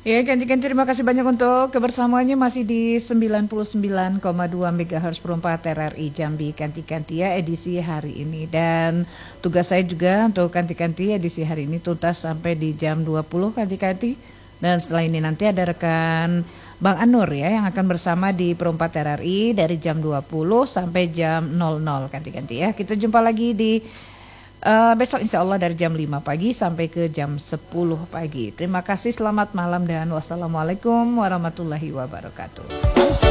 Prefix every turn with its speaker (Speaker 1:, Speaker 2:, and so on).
Speaker 1: Ya, ganti-ganti terima kasih banyak untuk kebersamaannya masih di 99,2 MHz per 4 RRI Jambi ganti-ganti ya edisi hari ini. Dan tugas saya juga untuk ganti-ganti edisi hari ini tuntas sampai di jam 20 ganti-ganti. Dan setelah ini nanti ada rekan Bang Anur ya yang akan bersama di per 4 RRI dari jam 20 sampai jam 00 ganti-ganti ya. Kita jumpa lagi di besok insya Allah dari jam 5 pagi sampai ke jam 10 pagi. Terima kasih, selamat malam dan wassalamualaikum warahmatullahi wabarakatuh.